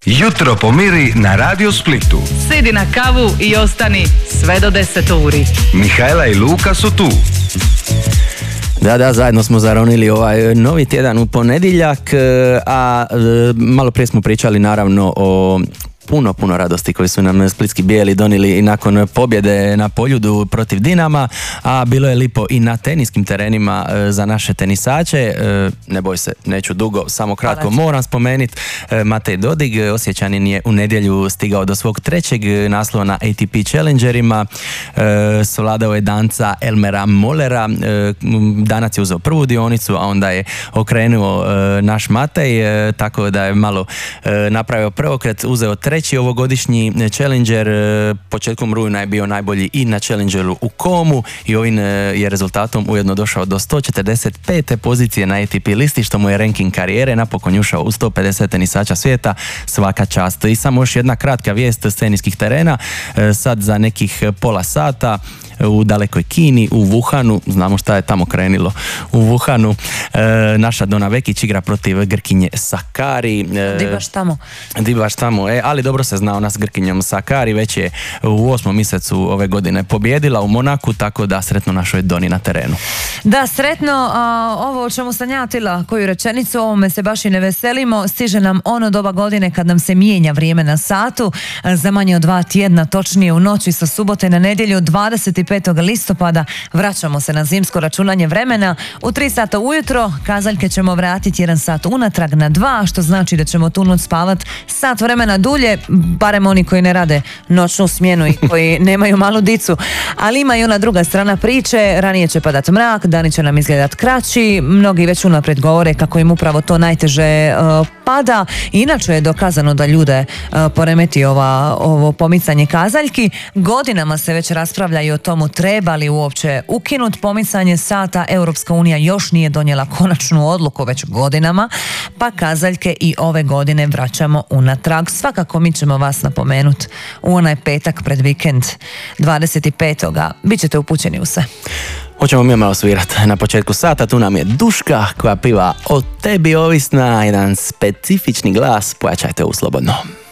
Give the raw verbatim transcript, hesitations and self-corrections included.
Jutro pomiri na Radio Splitu. Sidi na kavu i ostani sve do deset uri. Mihajla i Luka su tu. Da, da, zajedno smo zaronili ovaj novi tjedan u ponedjeljak, a malo prije smo pričali naravno o puno, puno radosti koji su nam splitski bijeli donijeli i nakon pobjede na Poljudu protiv Dinama, a bilo je lipo i na teniskim terenima za naše tenisače. Ne boj se, neću dugo, samo kratko moram spomenuti. Matej Dodig, Osječanin, je u nedjelju stigao do svog trećeg naslova na A T P Challengerima. Savladao je danca Elmera Mollera. Danac je uzeo prvu dionicu, a onda je okrenuo naš Matej, tako da je malo napravio preokret, uzeo treći ovogodišnji Challenger. Početkom rujna je bio najbolji i na Challengeru u Komu i ovim je rezultatom ujedno došao do sto četrdeset pete pozicije na A T P listi, što mu je ranking karijere, napokon ušao u sto pedeset tenisača svijeta. Svaka čast. I samo još jedna kratka vijest s tenijskih terena. Sad za nekih pola sata u dalekoj Kini, u Wuhanu, znamo šta je tamo krenilo, u Wuhanu, e, naša Dona Vekić igra protiv Grkinje Sakari. E, Di baš tamo. Di baš tamo, e, ali dobro se zna ona s Grkinjom Sakari, već je u osmom mjesecu ove godine pobjedila u Monaku, tako da sretno našoj Doni na terenu. Da, sretno, a, ovo o čemu sam ja tila koju rečenicu, ovome se baš i ne veselimo, stiže nam ono doba godine kad nam se mijenja vrijeme na satu, za manje od dva tjedna, točnije u noći sa subote na nedjelju dvadeset petog listopada vraćamo se na zimsko računanje vremena. U tri sata ujutro kazaljke ćemo vratiti jedan sat unatrag na dva, što znači da ćemo tu noć spavat sat vremena dulje, barem oni koji ne rade noćnu smjenu i koji nemaju malu dicu. Ali ima i ona druga strana priče, ranije će padat mrak, dani će nam izgledat kraći, mnogi već unaprijed govore kako im upravo to najteže uh, pada. Inače je dokazano da ljude uh, poremeti ova, ovo pomicanje kazaljki. Godinama se već raspravlja i o tomu treba li uopće ukinut pomicanje sata. Europska unija još nije donijela konačnu odluku već godinama, pa kazaljke i ove godine vraćamo unatrag. Svakako mi ćemo vas napomenut u onaj petak pred vikend dvadeset petoga Bit ćete upućeni u sve. Hoćemo mi malo svirati na početku sata, tu nam je Duška koja piva O tebi ovisna, jedan specifični glas, pojačajte u slobodno.